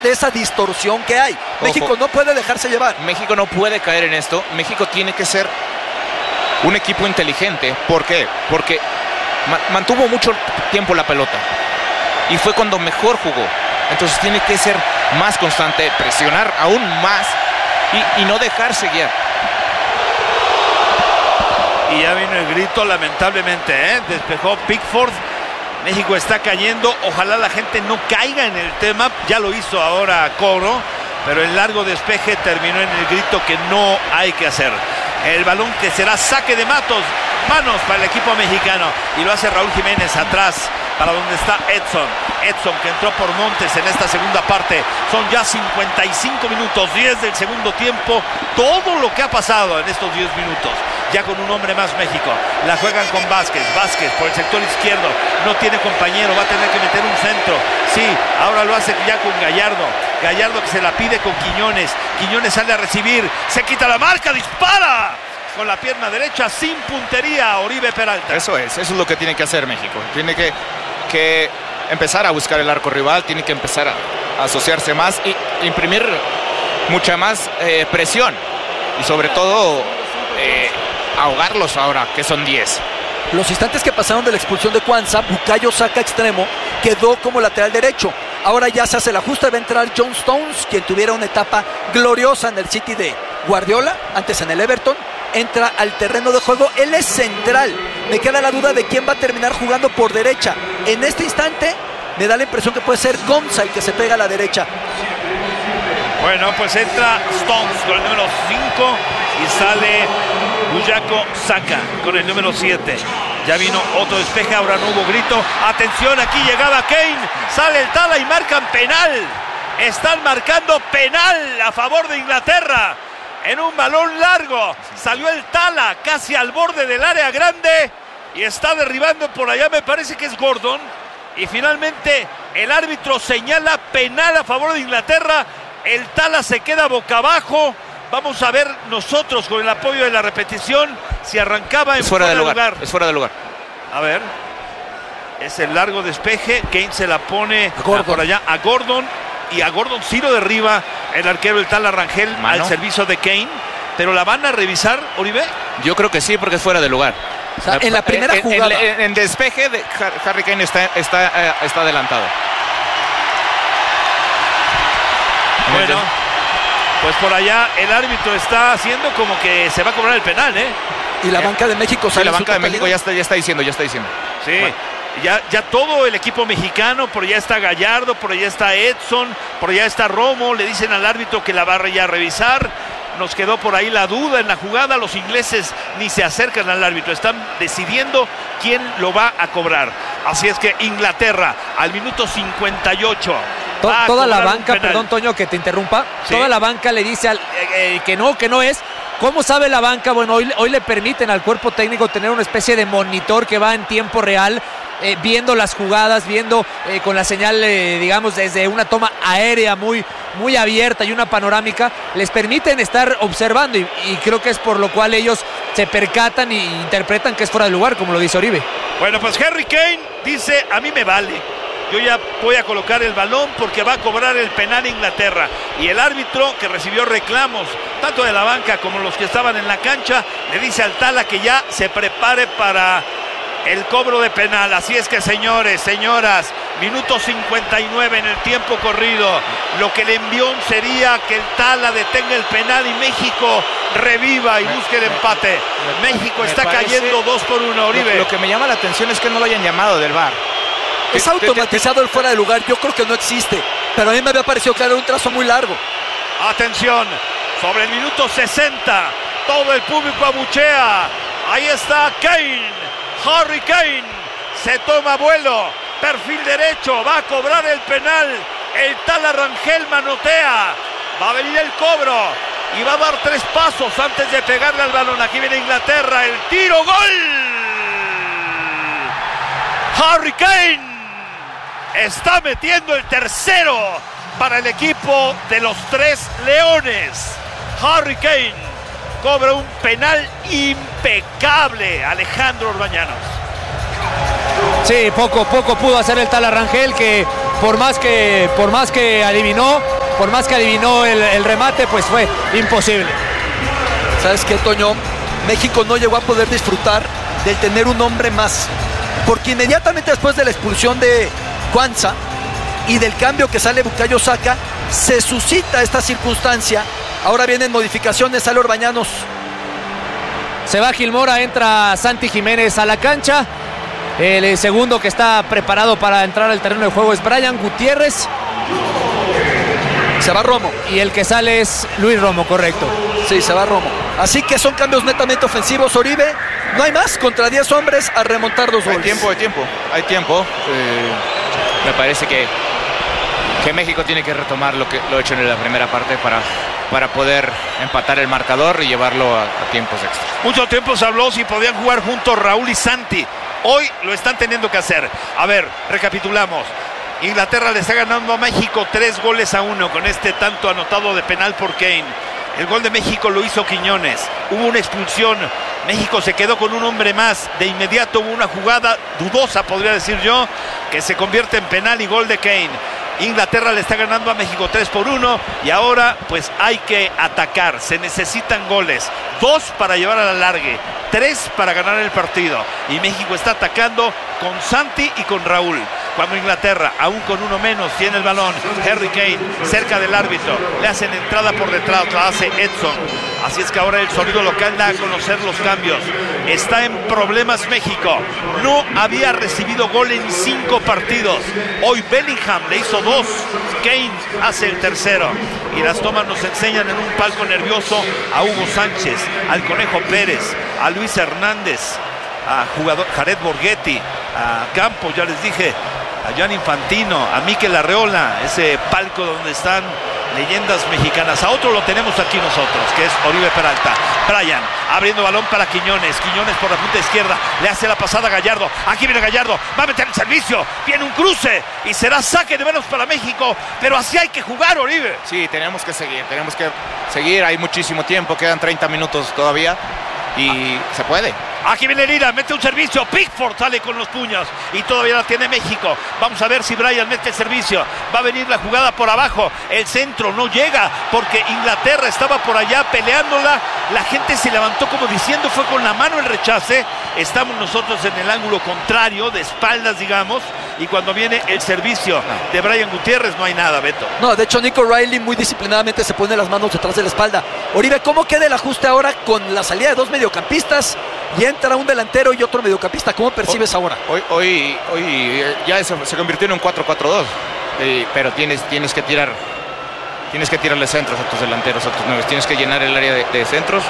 de esa distorsión que hay. Ojo. México no puede dejarse llevar. México no puede caer en esto. México tiene que ser un equipo inteligente. ¿Por qué? Porque mantuvo mucho tiempo la pelota y fue cuando mejor jugó. Entonces tiene que ser más constante, presionar aún más y no dejarse guiar. Y ya vino el grito, lamentablemente, despejó Pickford. México está cayendo, ojalá la gente no caiga en el tema, ya lo hizo ahora Coro, pero el largo despeje terminó en el grito que no hay que hacer. El balón que será saque de manos para el equipo mexicano, y lo hace Raúl Jiménez atrás, para donde está Edson que entró por Montes en esta segunda parte. Son ya 55 minutos, 10 del segundo tiempo, todo lo que ha pasado en estos 10 minutos. Ya con un hombre más México, la juegan con Vázquez por el sector izquierdo, no tiene compañero, va a tener que meter un centro, sí, ahora lo hace ya con Gallardo que se la pide con Quiñones sale a recibir, se quita la marca, dispara con la pierna derecha sin puntería Oribe Peralta. Eso es lo que tiene que hacer México, tiene que empezar a buscar el arco rival, tiene que empezar a asociarse más y imprimir mucha más presión y sobre todo ahogarlos ahora, que son 10. Los instantes que pasaron de la expulsión de Cuanza, Bukayo Saka extremo, quedó como lateral derecho. Ahora ya se hace el ajuste, va a entrar John Stones, quien tuviera una etapa gloriosa en el City de Guardiola, antes en el Everton, entra al terreno de juego, él es central. Me queda la duda de quién va a terminar jugando por derecha. En este instante me da la impresión que puede ser Gonza el que se pega a la derecha. Bueno, pues entra Stones con el número 5 y sale Bukayo Saka con el número 7. Ya vino otro despeje, ahora no hubo grito. Atención, aquí llegaba Kane, sale el Tala y marcan penal. Están marcando penal a favor de Inglaterra. En un balón largo salió el Tala casi al borde del área grande y está derribando por allá, me parece que es Gordon. Y finalmente el árbitro señala penal a favor de Inglaterra. El Tala se queda boca abajo. Vamos a ver nosotros con el apoyo de la repetición si arrancaba en fuera de lugar. Es fuera de lugar. A ver. Es el largo despeje. Kane se la pone por allá a Gordon. Y a Gordon sí lo derriba el arquero del Tala Rangel. Al servicio de Kane. Pero la van a revisar, Oribe. Yo creo que sí, porque es fuera de lugar. O sea, en la primera jugada. En despeje, Harry Kane está adelantado. Bueno, pues por allá el árbitro está haciendo como que se va a cobrar el penal, Y la banca de México sale. Sí, la banca de México ya está diciendo. Sí, bueno. ya todo el equipo mexicano, por allá está Gallardo, por allá está Edson, por allá está Romo, le dicen al árbitro que la va a revisar. Nos quedó por ahí la duda en la jugada, los ingleses ni se acercan al árbitro, están decidiendo quién lo va a cobrar. Así es que Inglaterra al minuto 58. Toda la banca, perdón Toño que te interrumpa, ¿sí? Toda la banca le dice que no es. ¿Cómo sabe la banca? Bueno, hoy le permiten al cuerpo técnico tener una especie de monitor que va en tiempo real, viendo las jugadas, viendo con la señal, digamos, desde una toma aérea muy abierta y una panorámica, les permiten estar observando y creo que es por lo cual ellos se percatan y interpretan que es fuera de lugar, como lo dice Oribe. Bueno, pues Harry Kane dice, a mí me vale. Yo ya voy a colocar el balón porque va a cobrar el penal Inglaterra. Y el árbitro, que recibió reclamos tanto de la banca como los que estaban en la cancha, le dice al Tala que ya se prepare para el cobro de penal. Así es que, señores, señoras, minuto 59 en el tiempo corrido. Lo que le envió sería que el Tala detenga el penal y México reviva y busque el empate. México está cayendo 2-1, Oribe. Lo que me llama la atención es que no lo hayan llamado del VAR. Es automatizado el fuera de lugar, yo creo que no existe, pero a mí me había parecido que era un trazo muy largo. Atención, sobre el minuto 60, todo el público abuchea. Ahí está Kane, Harry Kane, se toma vuelo, perfil derecho, va a cobrar el penal. El Tala Rangel manotea, va a venir el cobro y va a dar 3 pasos antes de pegarle al balón. Aquí viene Inglaterra, el tiro, gol. Harry Kane está metiendo el tercero para el equipo de los 3 Leones. Harry Kane cobra un penal impecable, Alejandro Orbañanos. Sí, poco pudo hacer el Tala Rangel, que por más que adivinó el remate, pues fue imposible. ¿Sabes qué, Toño? México no llegó a poder disfrutar del tener un hombre más, porque inmediatamente después de la expulsión de Cuanza y del cambio que sale Bukayo Saka, se suscita esta circunstancia. Ahora vienen modificaciones, sale Orbañanos. Se va Gilmora, entra Santi Jiménez a la cancha. El segundo que está preparado para entrar al terreno de juego es Brian Gutiérrez. Se va Romo. Y el que sale es Luis Romo, correcto. Sí, se va Romo. Así que son cambios netamente ofensivos. Oribe, no hay más, contra 10 hombres a remontar 2 goles. Hay tiempo. Me parece que México tiene que retomar lo hecho en la primera parte para poder empatar el marcador y llevarlo a tiempos extras. Mucho tiempo se habló si podían jugar juntos Raúl y Santi. Hoy lo están teniendo que hacer. A ver, recapitulamos. Inglaterra le está ganando a México 3-1 con este tanto anotado de penal por Kane. El gol de México lo hizo Quiñones. Hubo una expulsión. México se quedó con un hombre más. De inmediato hubo una jugada dudosa, podría decir yo, que se convierte en penal y gol de Kane. Inglaterra le está ganando a México 3-1 y ahora pues hay que atacar. Se necesitan goles. 2 para llevar a la alargue, 3 para ganar el partido. Y México está atacando con Santi y con Raúl. Cuando Inglaterra, aún con uno menos, tiene el balón. Harry Kane, cerca del árbitro. Le hacen entrada por detrás, la hace Edson. Así es que ahora el sonido local da a conocer los cambios. Está en problemas México. No había recibido gol en 5 partidos. Hoy Bellingham le hizo 2. Kane hace el tercero. Y las tomas nos enseñan en un palco nervioso a Hugo Sánchez, al Conejo Pérez, a Luis Hernández, a jugador Jared Borghetti, a Campos, ya les dije, a Jan Infantino, a Mikel Arreola, ese palco donde están leyendas mexicanas. A otro lo tenemos aquí nosotros, que es Oribe Peralta. Brian abriendo balón para Quiñones. Quiñones por la punta izquierda, le hace la pasada a Gallardo. Aquí viene Gallardo, va a meter el servicio, viene un cruce y será saque de manos para México, pero así hay que jugar, Oribe. Sí, tenemos que seguir, hay muchísimo tiempo, quedan 30 minutos todavía y se puede. Aquí viene Lira, mete un servicio, Pickford sale con los puños y todavía la tiene México. Vamos a ver si Brian mete el servicio. Va a venir la jugada por abajo, el centro no llega porque Inglaterra estaba por allá peleándola. La gente se levantó como diciendo, fue con la mano el rechace. Estamos nosotros en el ángulo contrario, de espaldas digamos, y cuando viene el servicio de Brian Gutiérrez no hay nada, Beto. No, de hecho Nico Riley muy disciplinadamente se pone las manos detrás de la espalda. Oribe, ¿cómo queda el ajuste ahora con la salida de 2 mediocampistas y entra un delantero y otro mediocampista? ¿Cómo percibes ahora? Hoy ya se convirtió en un 4-4-2, pero tienes que tirarle centros a tus delanteros, a tus nueve. Tienes que llenar el área de centros.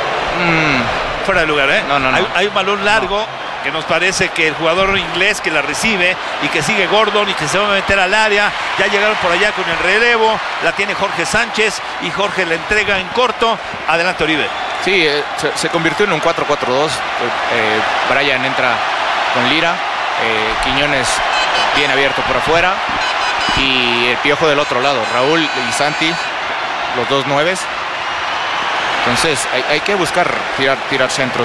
Fuera de lugar, ¿eh? No. Hay un balón largo que nos parece que el jugador inglés que la recibe y que sigue Gordon y que se va a meter al área. Ya llegaron por allá con el relevo. La tiene Jorge Sánchez y Jorge la entrega en corto. Adelante, Oribe. Sí, se convirtió en un 4-4-2. Brian entra con Lira. Quiñones bien abierto por afuera. Y el Piojo del otro lado. Raúl y Santi, los 2 nueves. Entonces hay que buscar tirar centros.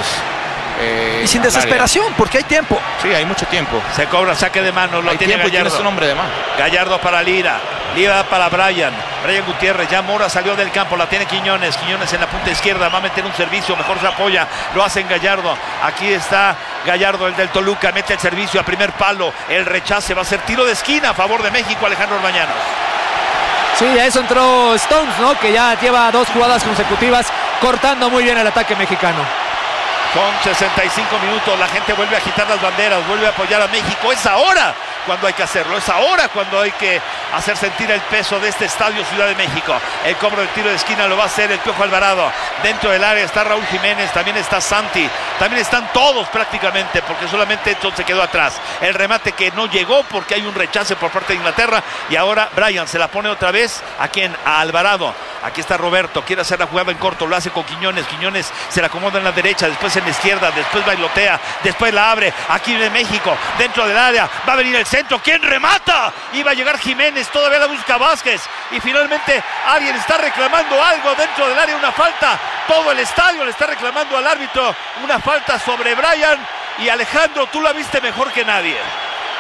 Y sin desesperación, porque hay tiempo. Sí, hay mucho tiempo. Se cobra saque de mano, lo tiene Gallardo. Tienes un hombre de mano. Gallardo para Lira. Lira para Brian Gutiérrez, ya Mora salió del campo, la tiene Quiñones en la punta izquierda, va a meter un servicio, mejor se apoya, lo hace en Gallardo. Aquí está Gallardo, el del Toluca, mete el servicio a primer palo, el rechace va a ser tiro de esquina a favor de México, Alejandro Orbañanos. Sí, a eso entró Stones, ¿no? Que ya lleva 2 jugadas consecutivas cortando muy bien el ataque mexicano. Son 65 minutos, la gente vuelve a agitar las banderas, vuelve a apoyar a México. Es ahora cuando hay que hacerlo, es ahora cuando hay que hacer sentir el peso de este estadio Ciudad de México. El cobro del tiro de esquina lo va a hacer el Piojo Alvarado. Dentro del área está Raúl Jiménez, también está Santi, también están todos prácticamente, porque solamente Edson se quedó atrás. El remate que no llegó porque hay un rechace por parte de Inglaterra y ahora Brian se la pone otra vez a Alvarado. Aquí está Roberto, quiere hacer la jugada en corto, lo hace con Quiñones se la acomoda en la derecha, después en la izquierda, después bailotea, después la abre, aquí viene México, dentro del área, va a venir el centro, ¿quién remata? Iba a llegar Jiménez, todavía la busca Vázquez, y finalmente alguien está reclamando algo dentro del área, una falta, todo el estadio le está reclamando al árbitro, una falta sobre Brian, y Alejandro, tú la viste mejor que nadie.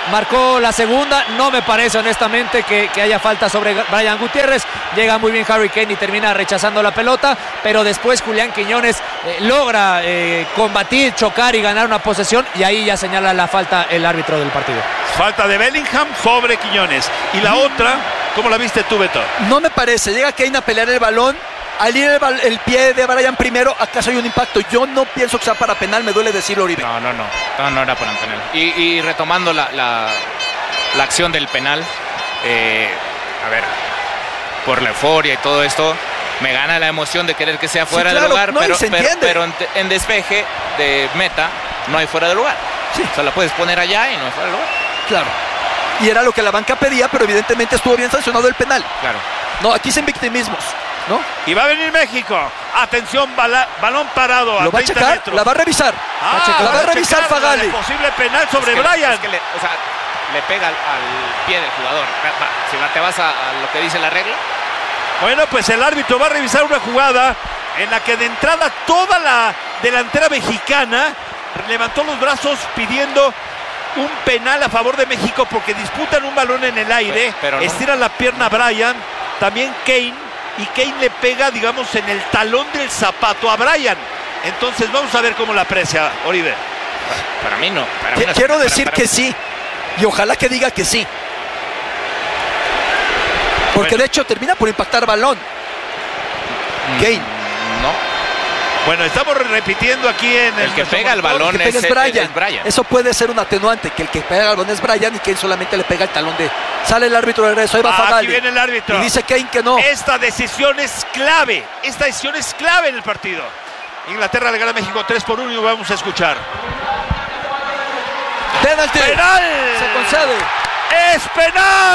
marcó la segunda. No me parece honestamente que haya falta sobre Brian Gutiérrez. Llega muy bien Harry Kane y termina rechazando la pelota, pero después Julián Quiñones logra combatir, chocar y ganar una posesión, y ahí ya señala la falta el árbitro del partido. Falta de Bellingham sobre Quiñones. Y la otra, ¿cómo la viste tú, Beto? No me parece. Llega Kane a pelear el balón. Al ir el pie de Brian primero, acaso hay un impacto. Yo no pienso que sea para penal, me duele decirlo, Oribe. No era para penal. Y retomando la acción del penal, a ver, por la euforia y todo esto, me gana la emoción de querer que sea fuera claro, de lugar, no, pero en despeje de meta no hay fuera de lugar. Sí. O sea, la puedes poner allá y no hay fuera de lugar. Claro. Y era lo que la banca pedía, pero evidentemente estuvo bien sancionado el penal. Claro. No, aquí sin victimismos, ¿no? Y va a venir México. Atención, balón parado a Lo va a 30 checar, metros. la va a revisar. La va a revisar Fagali. Posible penal sobre Es que Brian. le pega al pie del jugador. Si te vas a lo que dice la regla. Bueno, pues el árbitro va a revisar una jugada en la que de entrada toda la delantera mexicana levantó los brazos pidiendo un penal a favor de México porque disputan un balón en el aire, pero no. Estira la pierna a Brian, también Kane, y Kane le pega, digamos, en el talón del zapato a Brian. Entonces vamos a ver cómo la aprecia Oribe. Para mí no. Quiero decir que sí, y ojalá que diga que sí. Porque Bueno. de hecho termina por impactar balón. Kane. No. Bueno, estamos repitiendo aquí en El que pega el balón El que pega es Brian. Eso puede ser un atenuante, que el que pega el balón es Brian y Kane solamente le pega el talón de... Sale el árbitro de regreso, ahí va Aquí Fagali. viene el árbitro. Y dice Kane que no. Esta decisión es clave. Esta decisión es clave en el partido. Inglaterra le gana a México 3-1 y vamos a escuchar. Penalti. ¡Penal! Se concede. ¡Es penal!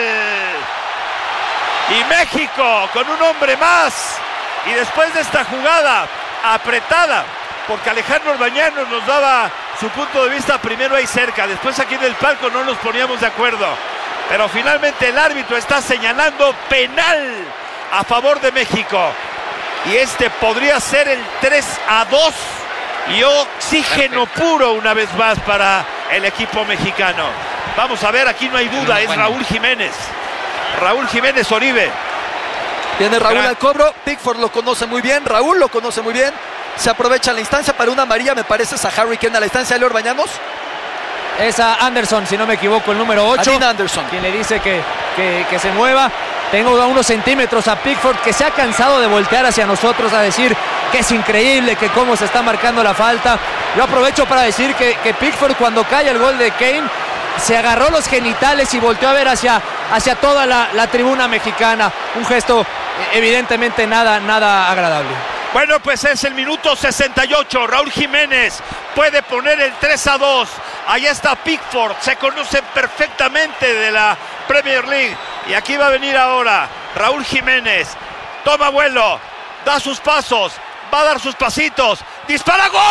Y México con un hombre más. Y después de esta jugada apretada, porque Alejandro Orbañanos nos daba su punto de vista primero ahí cerca, después aquí en el palco no nos poníamos de acuerdo, pero finalmente el árbitro está señalando penal a favor de México, y este podría ser el 3-2 y oxígeno puro una vez más para el equipo mexicano. Vamos a ver, aquí no hay duda, es Raúl Jiménez. Raúl Jiménez, Oribe. Viene Raúl al cobro, Pickford lo conoce muy bien, Raúl lo conoce muy bien, se aprovecha la instancia para una amarilla, me parece, a Harry Kane a la instancia de Leo Orbañanos. Es a Anderson, si no me equivoco, el número 8. Dean Anderson. Quien le dice que se mueva. Tengo a unos centímetros a Pickford, que se ha cansado de voltear hacia nosotros a decir que es increíble, que cómo se está marcando la falta. Yo aprovecho para decir que Pickford, cuando cae el gol de Kane, se agarró los genitales y volteó a ver hacia toda la tribuna mexicana. Un gesto evidentemente nada agradable. Bueno, pues es el minuto 68. Raúl Jiménez puede poner el 3-2. Allá está Pickford. Se conocen perfectamente de la Premier League. Y aquí va a venir ahora Raúl Jiménez. Toma vuelo. Da sus pasos. Va a dar sus pasitos. Dispara. ¡Gol!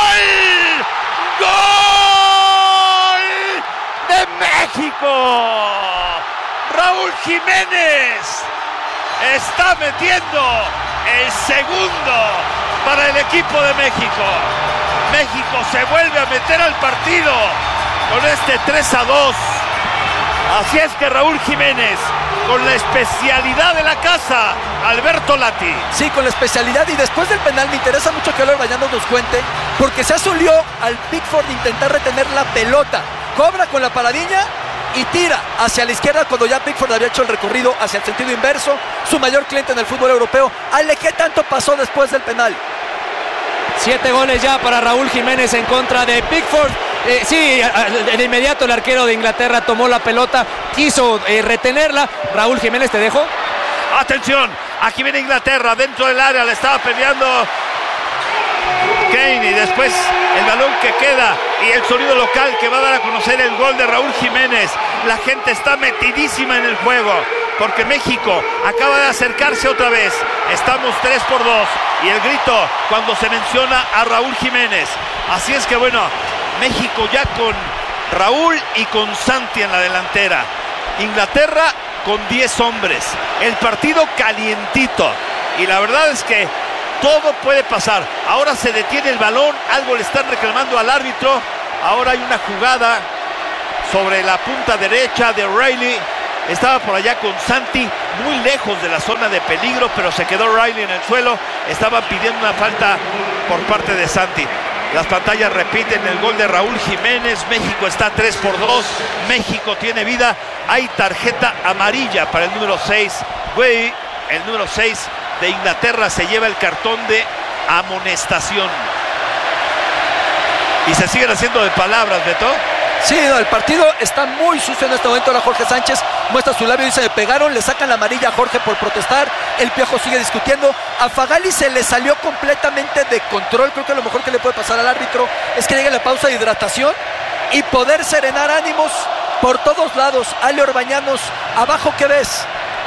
¡Gol! ¡De México! Raúl Jiménez está metiendo el segundo para el equipo de México. México se vuelve a meter al partido con este 3-2. Así es que Raúl Jiménez, con la especialidad de la casa, Alberto Lati. Sí, con la especialidad, y después del penal me interesa mucho que Leo Orbañanos nos cuente, porque se hace un lío al Pickford de intentar retener la pelota. Cobra con la paradilla y tira hacia la izquierda cuando ya Pickford había hecho el recorrido hacia el sentido inverso. Su mayor cliente en el fútbol europeo. Ale, ¿qué tanto pasó después del penal? 7 goles ya para Raúl Jiménez en contra de Pickford. Sí, de inmediato el arquero de Inglaterra tomó la pelota, quiso retenerla. Raúl Jiménez, te dejo. Atención, aquí viene Inglaterra dentro del área, le estaba peleando Kane, y después el balón que queda y el sonido local que va a dar a conocer el gol de Raúl Jiménez. La gente está metidísima en el juego porque México acaba de acercarse otra vez. Estamos 3-2 y el grito cuando se menciona a Raúl Jiménez. Así es que bueno, México ya con Raúl y con Santi en la delantera. Inglaterra con 10 hombres. El partido calientito. Y la verdad es que todo puede pasar. Ahora se detiene el balón. Algo le están reclamando al árbitro. Ahora hay una jugada sobre la punta derecha de Riley. Estaba por allá con Santi, muy lejos de la zona de peligro, pero se quedó Riley en el suelo. Estaban pidiendo una falta por parte de Santi. Las pantallas repiten el gol de Raúl Jiménez. México está 3-2. México tiene vida. Hay tarjeta amarilla para el número 6. Güey, el número 6 de Inglaterra se lleva el cartón de amonestación. Y se siguen haciendo de palabras, Beto. Sí, no, el partido está muy sucio en este momento. Ahora Jorge Sánchez muestra su labio y dice: me pegaron, le sacan la amarilla a Jorge por protestar. El Piojo sigue discutiendo. A Fagali se le salió completamente de control. Creo que lo mejor que le puede pasar al árbitro es que llegue la pausa de hidratación y poder serenar ánimos por todos lados. Ale Orbañanos, abajo, ¿qué ves?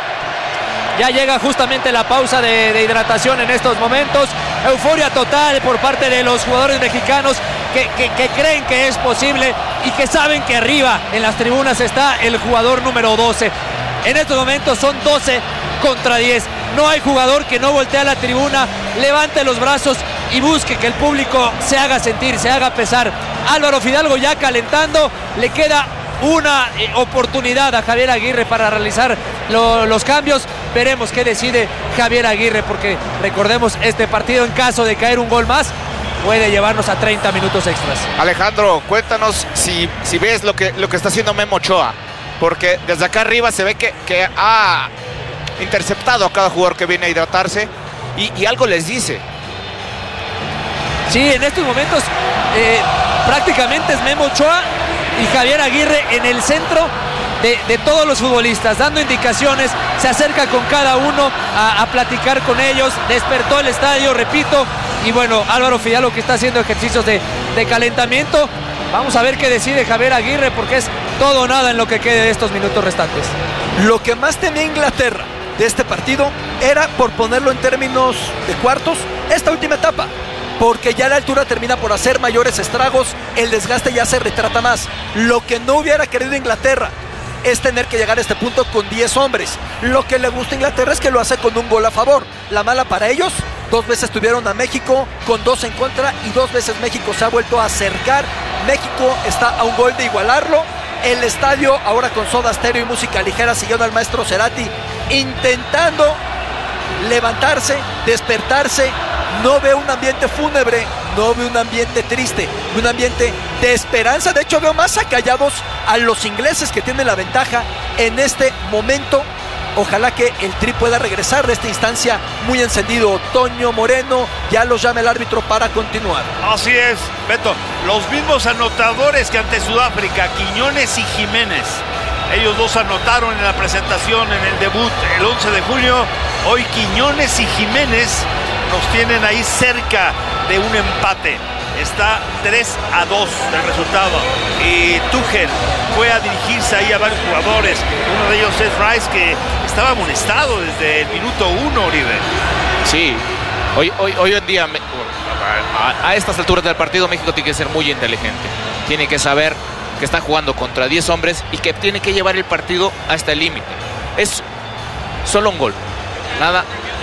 Ya llega justamente la pausa de hidratación en estos momentos. Euforia total por parte de los jugadores mexicanos que creen que es posible y que saben que arriba en las tribunas está el jugador número 12. En estos momentos son 12 contra 10. No hay jugador que no voltee a la tribuna, levante los brazos y busque que el público se haga sentir, se haga pesar. Álvaro Fidalgo ya calentando, le queda una oportunidad a Javier Aguirre para realizar los cambios. Veremos qué decide Javier Aguirre, porque recordemos, este partido, en caso de caer un gol más, puede llevarnos a 30 minutos extras. Alejandro, cuéntanos si ves lo que está haciendo Memo Ochoa, porque desde acá arriba se ve que ha interceptado a cada jugador que viene a hidratarse y algo les dice. Sí, en estos momentos prácticamente es Memo Ochoa y Javier Aguirre en el centro de todos los futbolistas, dando indicaciones. Se acerca con cada uno a platicar con ellos. Despertó el estadio, repito. Y bueno, Álvaro Fidalgo, que está haciendo ejercicios de calentamiento. Vamos a ver qué decide Javier Aguirre, porque es todo o nada en lo que quede de estos minutos restantes. Lo que más temía Inglaterra de este partido era, por ponerlo en términos de cuartos, esta última etapa, porque ya la altura termina por hacer mayores estragos, el desgaste ya se retrata más. Lo que no hubiera querido Inglaterra es tener que llegar a este punto con 10 hombres. Lo que le gusta a Inglaterra es que lo hace con un gol a favor. La mala para ellos: 2 veces tuvieron a México con 2 en contra y 2 veces México se ha vuelto a acercar. México está a un gol de igualarlo. El estadio, ahora con Soda Stereo y música ligera, siguiendo al maestro Cerati, intentando levantarse, despertarse. No veo un ambiente fúnebre, no veo un ambiente triste, un ambiente de esperanza. De hecho, veo más acallados a los ingleses, que tienen la ventaja en este momento. Ojalá que el Tri pueda regresar de esta instancia muy encendido. Toño Moreno, ya los llama el árbitro para continuar. Así es, Beto. Los mismos anotadores que ante Sudáfrica, Quiñones y Jiménez. Ellos dos anotaron en la presentación, en el debut, el 11 de julio. Hoy Quiñones y Jiménez nos tienen ahí cerca de un empate. Está 3-2 el resultado. Y Tuchel fue a dirigirse ahí a varios jugadores. Uno de ellos es Rice, que estaba amonestado desde el minuto 1, Oribe. Sí, hoy en día, a estas alturas del partido, México tiene que ser muy inteligente. Tiene que saber que está jugando contra 10 hombres y que tiene que llevar el partido hasta el límite. Es solo un gol, nada.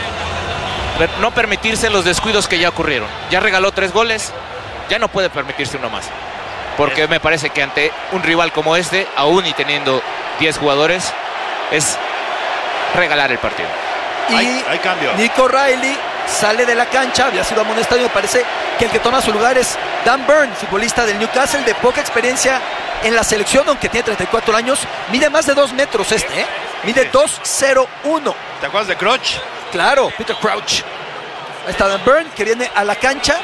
No permitirse los descuidos que ya ocurrieron. Ya regaló 3 goles, ya no puede permitirse uno más. Porque me parece que ante un rival como este, aún y teniendo 10 jugadores, es regalar el partido. Y hay cambio. Nico Riley sale de la cancha, había sido amonestado, y me parece que el que toma su lugar es Dan Burn, futbolista del Newcastle, de poca experiencia en la selección, aunque tiene 34 años. Mide más de 2 metros mide 2.01. ¿Te acuerdas de Crouch? Claro, Peter Crouch. Ahí está Dan Burn, que viene a la cancha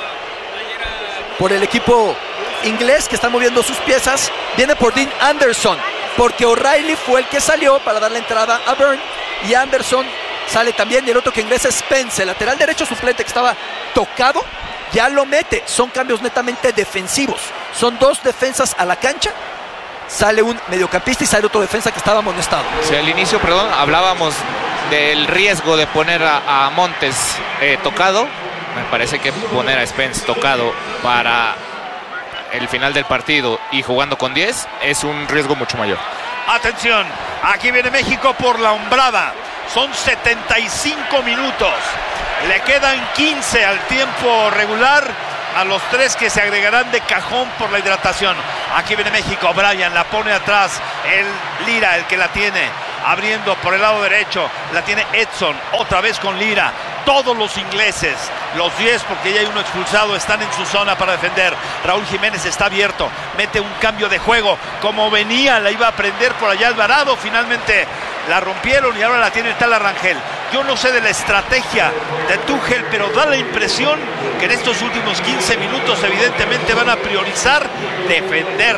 por el equipo inglés, que está moviendo sus piezas. Viene por Dean Anderson, porque O'Reilly fue el que salió para dar la entrada a Burn, y Anderson sale también. Y el otro que ingresa es Spence, el lateral derecho suplente, que estaba tocado, ya lo mete. Son cambios netamente defensivos. Son 2 defensas a la cancha. Sale un mediocampista y sale otro defensa que estaba amonestado. Sí, al inicio, hablábamos del riesgo de poner a Montes tocado. Me parece que poner a Spence tocado para el final del partido y jugando con 10 es un riesgo mucho mayor. Atención, aquí viene México por la hombrada. Son 75 minutos. Le quedan 15 al tiempo regular, a los 3 que se agregarán de cajón por la hidratación. Aquí viene México. Bryan la pone atrás. El Lira, el que la tiene. Abriendo por el lado derecho. La tiene Edson. Otra vez con Lira. Todos los ingleses, los 10, porque ya hay uno expulsado, están en su zona para defender. Raúl Jiménez está abierto. Mete un cambio de juego. Como venía, la iba a prender por allá Alvarado. Finalmente la rompieron y ahora la tiene el tal Rangel. Yo no sé de la estrategia de Tuchel, pero da la impresión que en estos últimos 15 minutos evidentemente van a priorizar defender.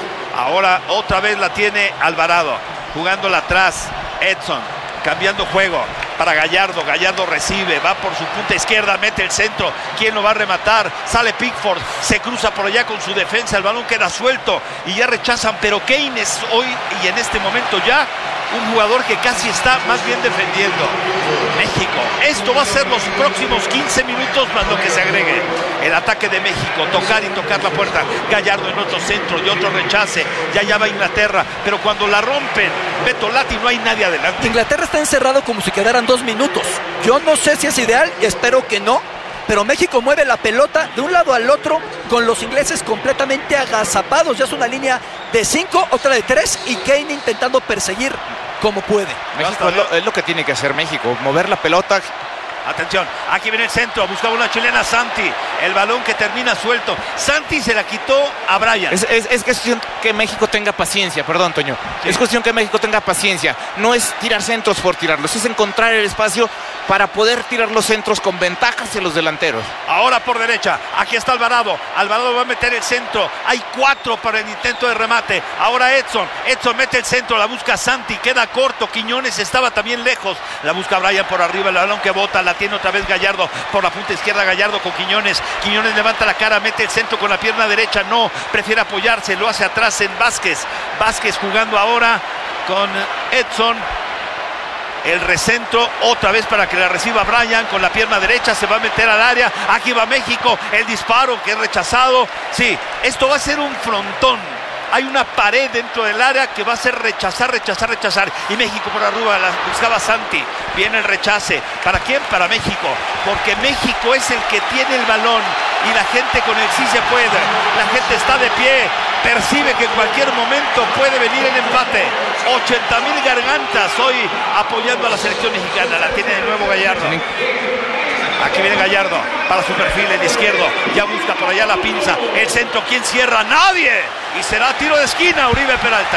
Ahora otra vez la tiene Alvarado, jugándola atrás. Edson, cambiando juego para Gallardo. Gallardo recibe, va por su punta izquierda, mete el centro. ¿Quién lo va a rematar? Sale Pickford, se cruza por allá con su defensa. El balón queda suelto y ya rechazan. Pero Kane es hoy y en este momento ya un jugador que casi está más bien defendiendo. México, esto va a ser los próximos 15 minutos más lo que se agregue. El ataque de México, tocar y tocar la puerta. Gallardo en otro centro y otro rechace. Ya va Inglaterra, pero cuando la rompen Beto Lati no hay nadie adelante. Inglaterra está encerrado como si quedaran 2 minutos. Yo no sé si es ideal, espero que no, pero México mueve la pelota de un lado al otro con los ingleses completamente agazapados. Ya es una línea de 5, otra de 3 y Kane intentando perseguir como puede. México es lo que tiene que hacer México, mover la pelota. Atención, aquí viene el centro, buscaba una chilena Santi, el balón que termina suelto. Santi se la quitó a Bryan. Es cuestión que México tenga paciencia, perdón Toño, sí. Es cuestión que México tenga paciencia, no es tirar centros por tirarlos, es encontrar el espacio para poder tirar los centros con ventaja hacia los delanteros. Ahora por derecha, aquí está Alvarado, Alvarado va a meter el centro, hay 4 para el intento de remate. Ahora Edson mete el centro, la busca Santi, queda corto. Quiñones estaba también lejos, la busca Bryan por arriba, el balón que bota, la tiene otra vez Gallardo por la punta izquierda. Gallardo con Quiñones levanta la cara, mete el centro con la pierna derecha, no, prefiere apoyarse, lo hace atrás en Vázquez jugando ahora con Edson. El recentro otra vez para que la reciba Bryan con la pierna derecha, se va a meter al área. Aquí va México, el disparo que es rechazado. Sí, esto va a ser un frontón. Hay una pared dentro del área que va a ser rechazar. Y México por arriba, la buscaba Santi. Viene el rechace. ¿Para quién? Para México. Porque México es el que tiene el balón. Y la gente con el sí se puede. La gente está de pie. Percibe que en cualquier momento puede venir el empate. 80,000 gargantas hoy apoyando a la selección mexicana. La tiene de nuevo Gallardo. Aquí viene Gallardo para su perfil, el izquierdo. Ya busca por allá la pinza. El centro, ¿quién cierra? ¡Nadie! Y será tiro de esquina, Uribe Peralta.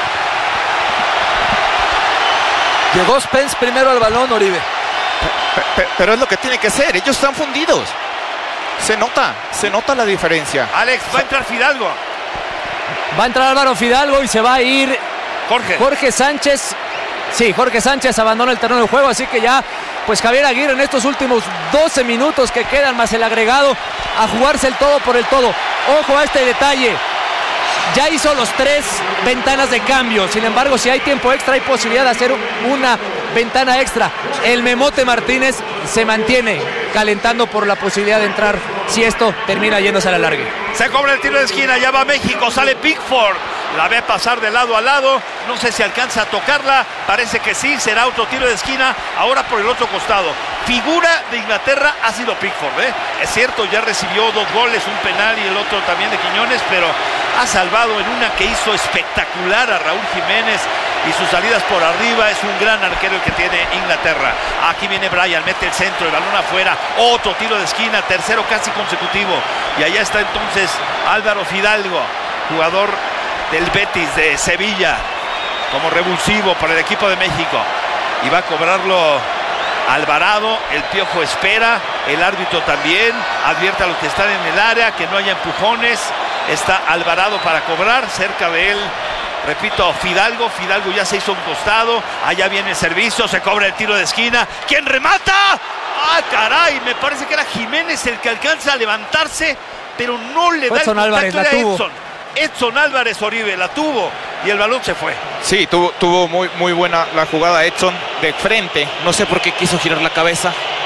Llegó Spence primero al balón, Uribe. Pero es lo que tiene que ser. Ellos están fundidos. Se nota la diferencia. Alex, va a entrar Fidalgo. Va a entrar Álvaro Fidalgo y se va a ir Jorge Sánchez. Sí, Jorge Sánchez abandona el terreno de juego, así que ya, pues Javier Aguirre en estos últimos 12 minutos que quedan más el agregado, a jugarse el todo por el todo. Ojo a este detalle, ya hizo los 3 ventanas de cambio, sin embargo, si hay tiempo extra, hay posibilidad de hacer una ventana extra. El Memote Martínez se mantiene calentando por la posibilidad de entrar si esto termina yéndose a la larga. Se cobra el tiro de esquina, ya va México, sale Pickford. La ve pasar de lado a lado, no sé si alcanza a tocarla, parece que sí, será otro tiro de esquina, ahora por el otro costado. Figura de Inglaterra ha sido Pickford, es cierto, ya recibió 2 goles, un penal y el otro también de Quiñones, pero ha salvado en una que hizo espectacular a Raúl Jiménez y sus salidas por arriba. Es un gran arquero el que tiene Inglaterra. Aquí viene Bryan, mete el centro, el balón afuera, otro tiro de esquina, tercero casi consecutivo, y allá está entonces Álvaro Fidalgo, jugador del Betis de Sevilla, como revulsivo para el equipo de México, y va a cobrarlo Alvarado. El Piojo espera, el árbitro también advierte a los que están en el área que no haya empujones. Está Alvarado para cobrar, cerca de él, repito, Fidalgo ya se hizo un costado, allá viene el servicio, se cobra el tiro de esquina. ¿Quién remata? ¡Ah, caray! Me parece que era Jiménez el que alcanza a levantarse, pero no le da el contacto. Álvarez la tuvo. Edson Álvarez Oribe la tuvo y el balón se fue. Sí, tuvo muy buena la jugada Edson de frente. No sé por qué quiso girar la cabeza.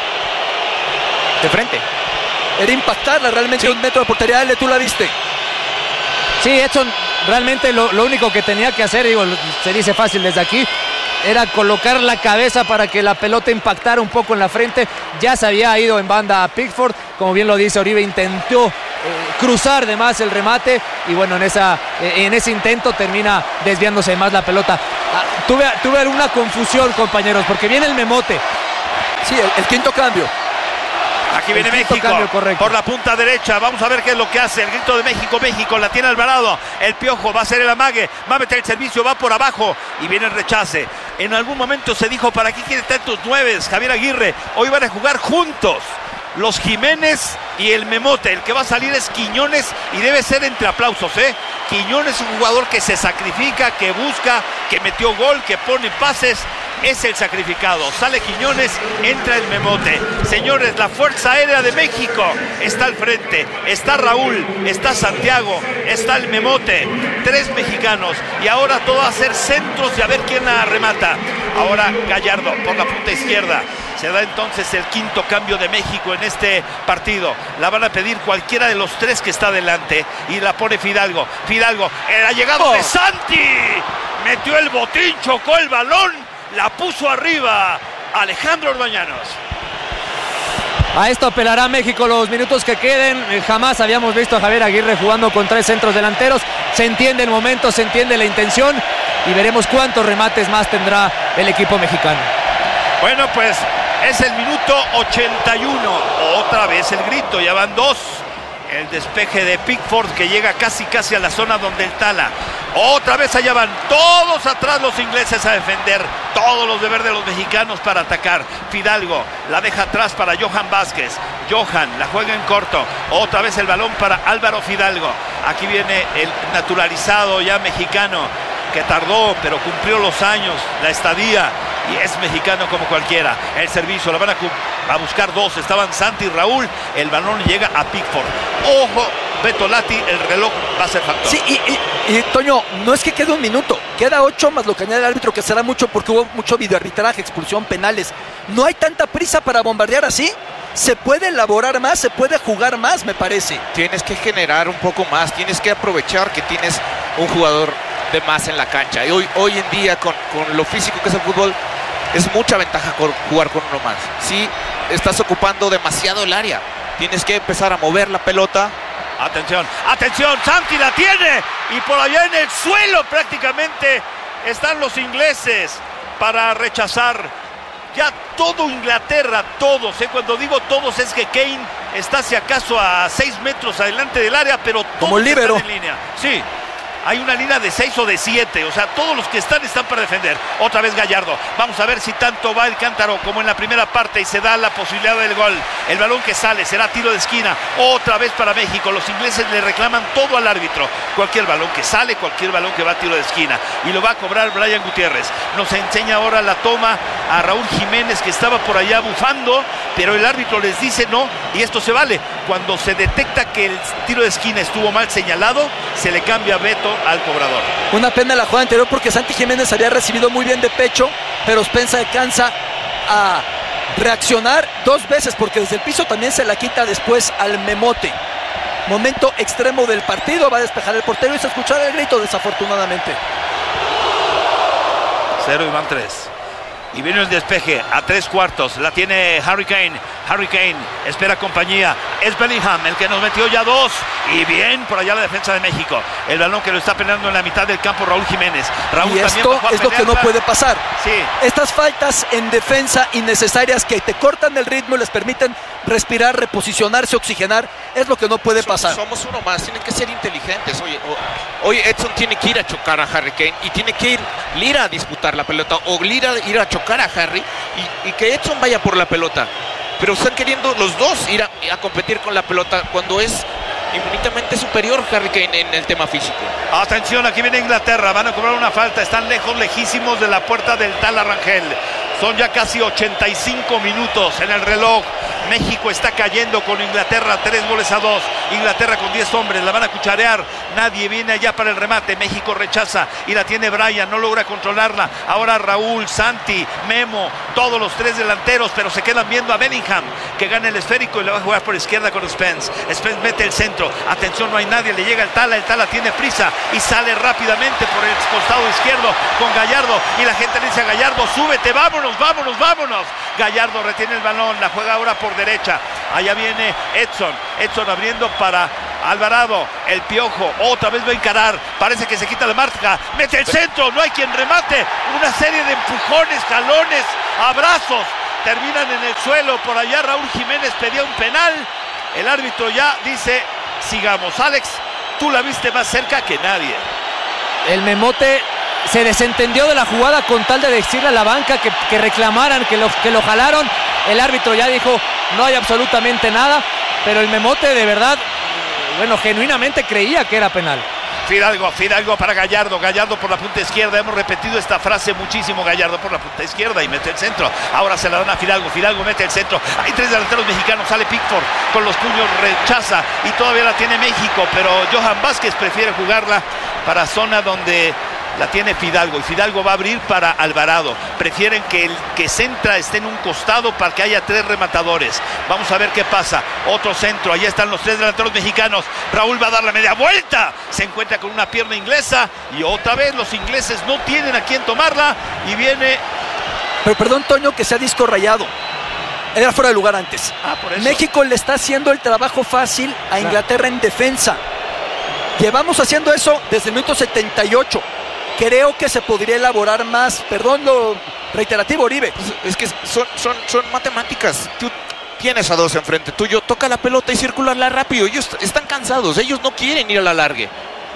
De frente. Era impactarla realmente, sí. 1 metro de portería. Dale, tú la viste. Sí, Edson realmente lo único que tenía que hacer, digo, se dice fácil desde aquí, era colocar la cabeza para que la pelota impactara un poco en la frente. Ya se había ido en banda a Pickford, como bien lo dice Oribe, intentó cruzar de más el remate y bueno, en ese intento termina desviándose más la pelota. Tuve alguna confusión, compañeros, porque viene el memote. Sí, el quinto cambio. Aquí viene México por la punta derecha. Vamos a ver qué es lo que hace. El grito de México, México. La tiene Alvarado. El Piojo va a hacer el amague. Va a meter el servicio, va por abajo. Y viene el rechace. En algún momento se dijo, ¿para qué quiere tantos nueves? Javier Aguirre. Hoy van a jugar juntos los Jiménez y el Memote. El que va a salir es Quiñones y debe ser entre aplausos, ¿eh? Quiñones es un jugador que se sacrifica, que busca, que metió gol, que pone pases. Es el sacrificado. Sale Quiñones, entra el Memote. Señores, la Fuerza Aérea de México está al frente. Está Raúl, está Santiago, está el Memote. 3 mexicanos. Y ahora todo va a ser centros y a ver quién la remata. Ahora Gallardo por la punta izquierda. Se da entonces el quinto cambio de México en este partido. La van a pedir cualquiera de los 3 que está adelante. Y la pone Fidalgo. Fidalgo, el allegado de Santi. Metió el botín, chocó el balón. La puso arriba Alejandro Orbañanos. A esto apelará México los minutos que queden. Jamás habíamos visto a Javier Aguirre jugando con 3 centros delanteros. Se entiende el momento, se entiende la intención y veremos cuántos remates más tendrá el equipo mexicano. Bueno, pues es el minuto 81. Otra vez el grito, ya van 2. El despeje de Pickford que llega casi a la zona donde el Tala. Otra vez allá van todos atrás los ingleses a defender. Todos los de verde los mexicanos para atacar. Fidalgo la deja atrás para Johan Vázquez. Johan la juega en corto. Otra vez el balón para Álvaro Fidalgo. Aquí viene el naturalizado ya mexicano que tardó pero cumplió los años, la estadía. Y es mexicano como cualquiera. El servicio, lo van a buscar 2. Estaban Santi y Raúl. El balón llega a Pickford. Ojo, Beto Lati, el reloj va a ser factor. Sí, y Toño, no es que quede un minuto. Queda 8 más lo que añade el árbitro, que será mucho porque hubo mucho videoarbitraje, expulsión, penales. No hay tanta prisa para bombardear así. Se puede elaborar más, se puede jugar más, me parece. Tienes que generar un poco más. Tienes que aprovechar que tienes un jugador de más en la cancha. Y hoy en día, con lo físico que es el fútbol, es mucha ventaja jugar con uno más. Si estás ocupando demasiado el área, tienes que empezar a mover la pelota. Atención, atención, Santi la tiene y por allá en el suelo prácticamente están los ingleses para rechazar. Ya todo Inglaterra, todos, cuando digo todos es que Kane está si acaso a 6 metros adelante del área, pero todos como líbero están en línea. Sí. Hay una línea de 6 o de 7, o sea, todos los que están para defender. Otra vez Gallardo. Vamos a ver si tanto va el cántaro como en la primera parte y se da la posibilidad del gol. El balón que sale será tiro de esquina. Otra vez para México. Los ingleses le reclaman todo al árbitro. Cualquier balón que sale, cualquier balón que va a tiro de esquina. Y lo va a cobrar Brian Gutiérrez. Nos enseña ahora la toma a Raúl Jiménez, que estaba por allá bufando, pero el árbitro les dice no, y esto se vale. Cuando se detecta que el tiro de esquina estuvo mal señalado, se le cambia veto al cobrador. Una pena la jugada anterior porque Santi Jiménez había recibido muy bien de pecho, pero Spencer alcanza a reaccionar 2 veces porque desde el piso también se la quita después al Memote. Momento extremo del partido, va a despejar el portero y se escuchará el grito desafortunadamente. 0 y van 3. Y viene el despeje a 3/4. La tiene Harry Kane. Harry Kane espera compañía. Es Bellingham el que nos metió ya 2. Y bien por allá la defensa de México. El balón que lo está peleando en la mitad del campo Raúl Jiménez. Raúl y también esto es lo que no puede pasar. Sí. Estas faltas en defensa innecesarias que te cortan el ritmo y les permiten respirar, reposicionarse, oxigenar, es lo que no puede pasar. Somos uno más, tienen que ser inteligentes. Hoy Edson tiene que ir a chocar a Harry Kane y tiene que ir Lira a disputar la pelota o Lira ir a chocar a Harry y que Edson vaya por la pelota. Pero están queriendo los dos ir a competir con la pelota cuando es infinitamente superior Harry Kane en el tema físico. Atención, aquí viene Inglaterra, van a cobrar una falta, están lejísimos de la puerta del Tala Rangel. Son ya casi 85 minutos en el reloj. México está cayendo con Inglaterra 3-2. Inglaterra con 10 hombres, la van a cucharear. Nadie viene allá para el remate. México rechaza y la tiene Brian, no logra controlarla. Ahora Raúl, Santi, Memo, todos los 3 delanteros, pero se quedan viendo a Bellingham, que gana el esférico y le va a jugar por izquierda con Spence. Spence mete el centro. Atención, no hay nadie, le llega el Tala tiene prisa y sale rápidamente por el costado izquierdo con Gallardo. Y la gente le dice a Gallardo, súbete, vámonos. Gallardo retiene el balón, la juega ahora por derecha. Allá viene Edson abriendo para Alvarado, el Piojo, otra vez va a encarar, parece que se quita la marca, mete el centro, no hay quien remate, una serie de empujones, jalones, abrazos, terminan en el suelo, por allá Raúl Jiménez pedía un penal, el árbitro ya dice, sigamos. Alex, tú la viste más cerca que nadie. El Memote se desentendió de la jugada con tal de decirle a la banca que reclamaran, que lo jalaron. El árbitro ya dijo, no hay absolutamente nada, pero el Memote de verdad, genuinamente creía que era penal. Fidalgo para Gallardo por la punta izquierda, hemos repetido esta frase muchísimo, Gallardo por la punta izquierda y mete el centro, ahora se la dan a Fidalgo mete el centro, hay 3 delanteros mexicanos, sale Pickford con los puños, rechaza y todavía la tiene México, pero Johan Vázquez prefiere jugarla para zona donde la tiene Fidalgo y Fidalgo va a abrir para Alvarado. Prefieren que el que centra esté en un costado para que haya 3 rematadores. Vamos a ver qué pasa. Otro centro, allá están los 3 delanteros mexicanos. Raúl va a dar la media vuelta. Se encuentra con una pierna inglesa y otra vez los ingleses no tienen a quién tomarla y viene... Pero perdón, Toño, que sea disco rayado. Era fuera de lugar antes. Por eso. México le está haciendo el trabajo fácil a Inglaterra en defensa. Llevamos haciendo eso desde el minuto 78. Creo que se podría elaborar más. Perdón lo reiterativo, Oribe. Es que son matemáticas. Tú tienes a 2 enfrente tuyo, toca la pelota y circularla rápido. Ellos están cansados, ellos no quieren ir a la largue.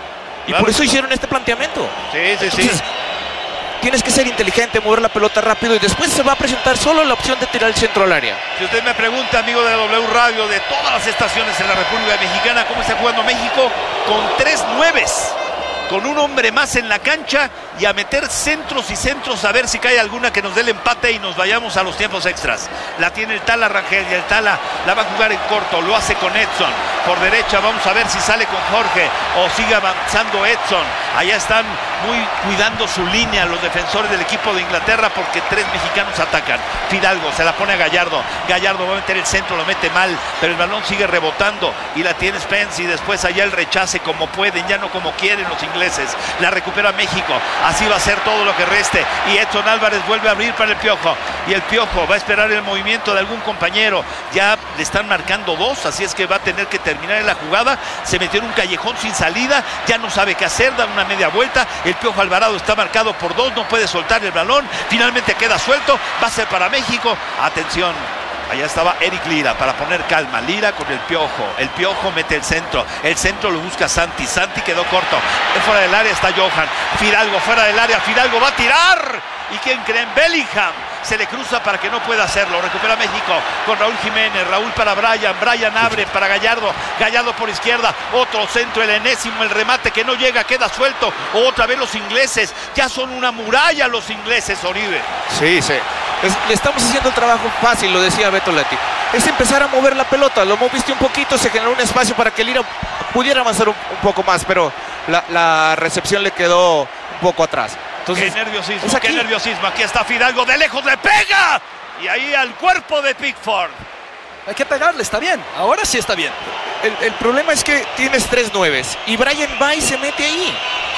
Y por eso hicieron este planteamiento. Sí. Tienes que ser inteligente, mover la pelota rápido y después se va a presentar solo la opción de tirar el centro al área. Si usted me pregunta, amigo de W Radio, de todas las estaciones en la República Mexicana, ¿cómo está jugando México? Con 3 9s. Con un hombre más en la cancha y a meter centros y centros a ver si cae alguna que nos dé el empate y nos vayamos a los tiempos extras. La tiene el Tala Rangel y el Tala la va a jugar en corto, lo hace con Edson. Por derecha vamos a ver si sale con Jorge o sigue avanzando Edson. Allá están muy cuidando su línea los defensores del equipo de Inglaterra porque 3 mexicanos atacan. Fidalgo se la pone a Gallardo. Gallardo va a meter el centro, lo mete mal, pero el balón sigue rebotando y la tiene Spence y después allá el rechace como pueden, ya no como quieren los ingleses. La recupera México, así va a ser todo lo que reste y Edson Álvarez vuelve a abrir para el Piojo y el Piojo va a esperar el movimiento de algún compañero, ya le están marcando 2, así es que va a tener que terminar en la jugada, se metió en un callejón sin salida, ya no sabe qué hacer, da una media vuelta, el Piojo Alvarado está marcado por 2, no puede soltar el balón, finalmente queda suelto, va a ser para México, atención. Allá estaba Eric Lira para poner calma. Lira con el Piojo mete el centro lo busca Santi quedó corto, fuera del área está Johan, Fidalgo fuera del área, Fidalgo va a tirar, ¿y quién creen? Bellingham se le cruza para que no pueda hacerlo, recupera México con Raúl Jiménez, Raúl para Brian abre para Gallardo por izquierda, otro centro, el enésimo, el remate que no llega, queda suelto, otra vez los ingleses, ya son una muralla los ingleses, Oribe. Sí. Le estamos haciendo el trabajo fácil, lo decía Beto Lati. Es empezar a mover la pelota, lo moviste un poquito, se generó un espacio para que Lira pudiera avanzar un poco más, pero la recepción le quedó un poco atrás. Entonces, qué nerviosismo, aquí está Fidalgo, de lejos le pega, y ahí al cuerpo de Pickford. Hay que pegarle, está bien, ahora sí está bien. El problema es que tienes 3 9s y Brian Bay se mete ahí.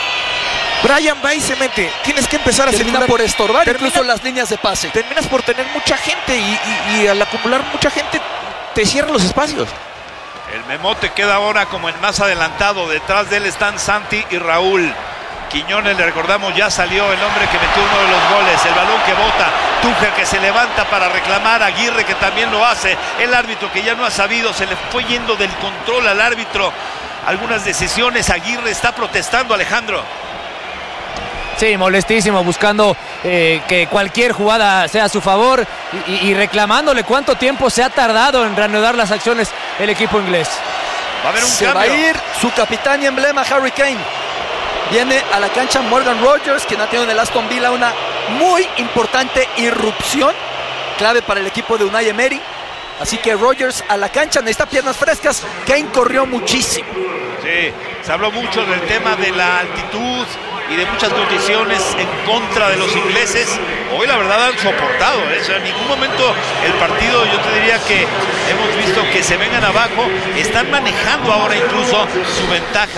Tienes que empezar a termina por estorbar incluso las líneas de pase. Terminas por tener mucha gente y al acumular mucha gente te cierra los espacios. El Memote queda ahora como el más adelantado, detrás de él están Santi y Raúl. Quiñones, le recordamos, ya salió el hombre que metió uno de los goles, el balón que bota, Tuchel que se levanta para reclamar, Aguirre que también lo hace, el árbitro que ya no ha sabido, se le fue yendo del control al árbitro, algunas decisiones, Aguirre está protestando, Alejandro. Sí, molestísimo, buscando que cualquier jugada sea a su favor y reclamándole cuánto tiempo se ha tardado en reanudar las acciones el equipo inglés. Va a haber un se cambio. Va a ir su capitán y emblema, Harry Kane. Viene a la cancha Morgan Rogers, quien ha tenido en el Aston Villa una muy importante irrupción, clave para el equipo de Unai Emery. Así que Rogers a la cancha, necesita piernas frescas. Kane corrió muchísimo. Sí, se habló mucho del tema de la altitud y de muchas condiciones en contra de los ingleses. Hoy la verdad han soportado, o sea, en ningún momento el partido, yo te diría que hemos visto que se vengan abajo, están manejando ahora incluso su ventaja.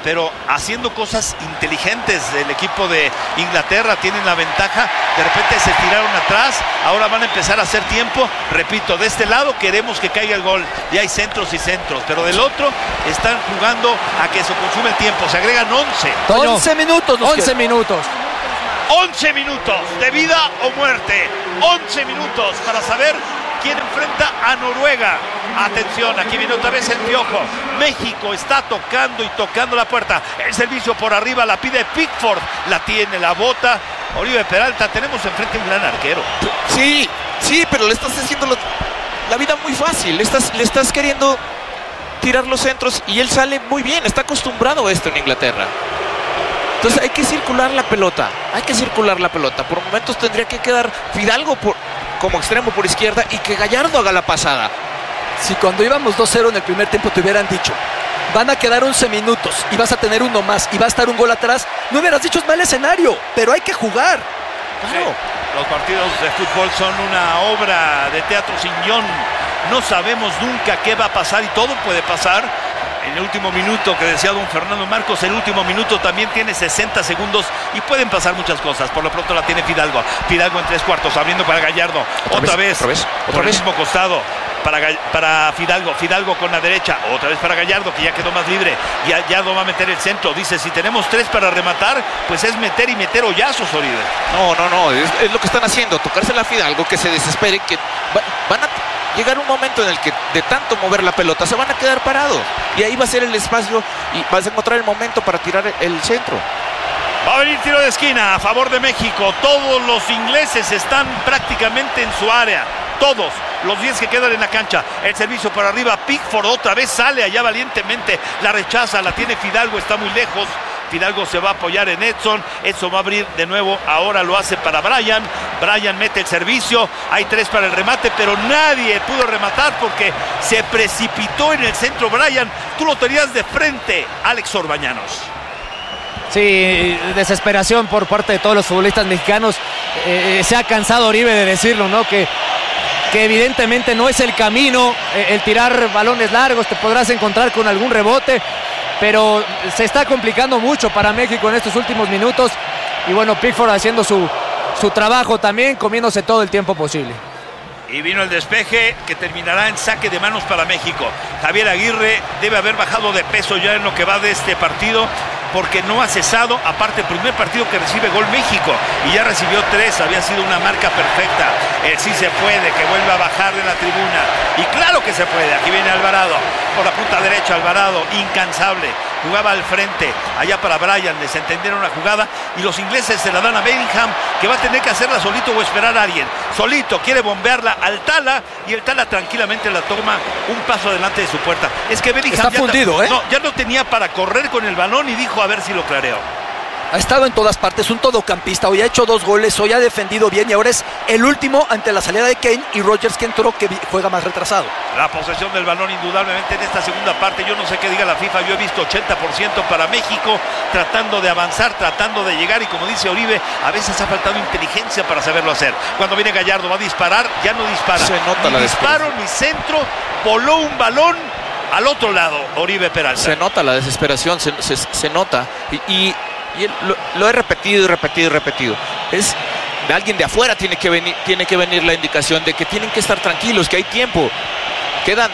pero haciendo cosas inteligentes. El equipo de Inglaterra tienen la ventaja, de repente se tiraron atrás, ahora van a empezar a hacer tiempo. Repito, de este lado queremos que caiga el gol, y hay centros y centros, pero del otro están jugando a que se consume el tiempo. Se agregan 11 minutos. 11 minutos. 11 minutos de vida o muerte. 11 minutos para saber quién enfrenta a Noruega. Atención, aquí viene otra vez el Piojo. México está tocando y tocando la puerta. El servicio por arriba la pide Pickford. La tiene, la bota Oribe Peralta. Tenemos enfrente un gran arquero. Sí, pero le estás haciendo la vida muy fácil. Le estás queriendo tirar los centros y él sale muy bien. Está acostumbrado a esto en Inglaterra. Entonces hay que circular la pelota. Por momentos tendría que quedar Fidalgo como extremo por izquierda y que Gallardo haga la pasada. Si cuando íbamos 2-0 en el primer tiempo te hubieran dicho, van a quedar 11 minutos y vas a tener uno más y va a estar un gol atrás, no hubieras dicho es mal escenario, pero hay que jugar. Claro. Sí, los partidos de fútbol son una obra de teatro sin guión. No sabemos nunca qué va a pasar y todo puede pasar. En el último minuto que decía don Fernando Marcos, el último minuto también tiene 60 segundos y pueden pasar muchas cosas. Por lo pronto la tiene Fidalgo en 3/4, abriendo para Gallardo. Otra vez. Por el mismo costado para Fidalgo con la derecha. Otra vez para Gallardo, que ya quedó más libre. Gallardo va a meter el centro. Dice, si tenemos 3 para rematar, pues es meter y meter hoyazos, Oribe. No, es lo que están haciendo. Tocársela a Fidalgo, que se desespere, que van a llegar un momento en el que de tanto mover la pelota se van a quedar parados y ahí va a ser el espacio y vas a encontrar el momento para tirar el centro. Va a venir tiro de esquina a favor de México. Todos los ingleses están prácticamente en su área, todos los 10 que quedan en la cancha. El servicio por arriba, Pickford otra vez sale allá valientemente, la rechaza, la tiene Fidalgo, está muy lejos. Fidalgo se va a apoyar en Edson va a abrir de nuevo, ahora lo hace para Bryan mete el servicio, hay 3 para el remate, pero nadie pudo rematar porque se precipitó en el centro Bryan. Tú lo tenías de frente, Alex Orbañanos. Sí, desesperación por parte de todos los futbolistas mexicanos. Se ha cansado Oribe de decirlo, ¿no? Que evidentemente no es el camino el tirar balones largos, te podrás encontrar con algún rebote, pero se está complicando mucho para México en estos últimos minutos. Y bueno, Pickford haciendo su trabajo también, comiéndose todo el tiempo posible. Y vino el despeje que terminará en saque de manos para México. Javier Aguirre debe haber bajado de peso ya en lo que va de este partido, porque no ha cesado. Aparte, el primer partido que recibe gol México y ya recibió 3, había sido una marca perfecta. Sí se puede, que vuelva a bajar de la tribuna. Y claro que se puede. Aquí viene Alvarado por la punta derecha. Alvarado, incansable, jugaba al frente, allá para Bryan, les entendieron la jugada y los ingleses se la dan a Bellingham, que va a tener que hacerla solito o esperar a alguien. Solito quiere bombearla al Tala y el Tala tranquilamente la toma un paso adelante de su puerta. Es que Bellingham está fundido, ya no tenía para correr con el balón y dijo a ver si lo clareo. Ha estado en todas partes, un todocampista. Hoy ha hecho 2 goles, hoy ha defendido bien y ahora es el último ante la salida de Kane y Rodgers, que entró, que juega más retrasado. La posesión del balón indudablemente en esta segunda parte. Yo no sé qué diga la FIFA, yo he visto 80% para México, tratando de avanzar, tratando de llegar, y como dice Oribe, a veces ha faltado inteligencia para saberlo hacer. Cuando viene Gallardo, va a disparar, ya no dispara. Se nota ni la disparo ni centro, voló un balón al otro lado, Oribe Peralta. Se nota la desesperación, se nota. Y lo he repetido y repetido y repetido. Es de alguien de afuera tiene que venir la indicación de que tienen que estar tranquilos, que hay tiempo. Quedan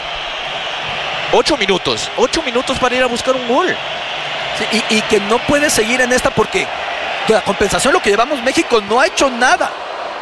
8 minutos para ir a buscar un gol. Sí, y que no puede seguir en esta porque de la compensación lo que llevamos, México no ha hecho nada.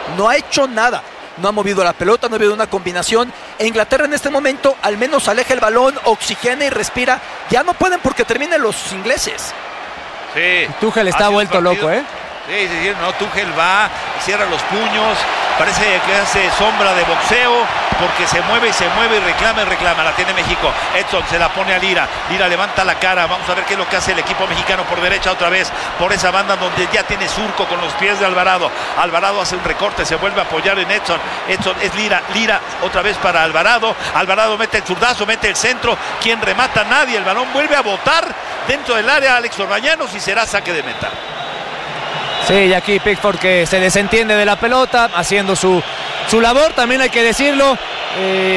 No ha movido la pelota, no ha habido una combinación. E Inglaterra en este momento al menos aleja el balón, oxigena y respira. Ya no pueden porque terminen los ingleses. Sí. Tuchel está vuelto loco, ¿eh? Sí, no, Tuchel va, cierra los puños, parece que hace sombra de boxeo, porque se mueve y reclama, la tiene México. Edson se la pone a Lira levanta la cara, vamos a ver qué es lo que hace el equipo mexicano por derecha otra vez, por esa banda donde ya tiene surco con los pies de Alvarado hace un recorte, se vuelve a apoyar en Edson es Lira otra vez para Alvarado mete el zurdazo, mete el centro, quien remata, nadie, el balón vuelve a botar dentro del área Alex Orbañanos y será saque de meta. Sí, y aquí Pickford que se desentiende de la pelota, haciendo su labor, también hay que decirlo.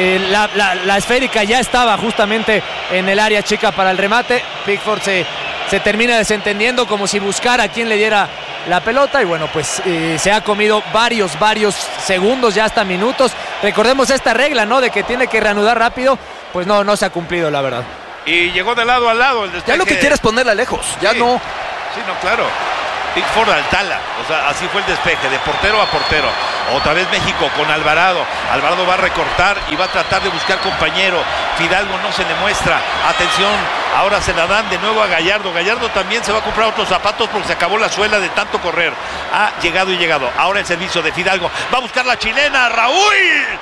La esférica ya estaba justamente en el área chica para el remate. Pickford se se termina desentendiendo como si buscara a quien le diera la pelota y bueno, pues se ha comido varios segundos, ya hasta minutos. Recordemos esta regla, ¿no? De que tiene que reanudar rápido, pues no se ha cumplido, la verdad. Y llegó de lado a lado el despeje. Ya lo que quieres es ponerla lejos, ya sí. no. Sí, no, claro. Pickford al Tala, o sea, así fue el despeje, de portero a portero. Otra vez México con Alvarado. Alvarado va a recortar y va a tratar de buscar compañero. Fidalgo no se le muestra. Atención, ahora se la dan de nuevo a Gallardo. Gallardo también se va a comprar otros zapatos porque se acabó la suela de tanto correr. Ha llegado y llegado. Ahora el servicio de Fidalgo. Va a buscar la chilena, Raúl.